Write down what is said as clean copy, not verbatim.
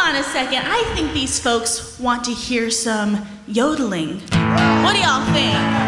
on a second. I think these folks want to hear some yodeling. What do y'all think?